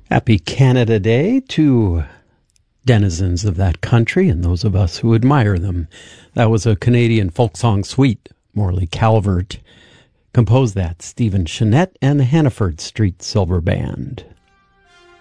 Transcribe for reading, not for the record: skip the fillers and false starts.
Happy Canada Day to denizens of that country and those of us who admire them. That was a Canadian folk song suite. Morley Calvert composed that. Stephen Chenette and the Hannaford Street Silver Band.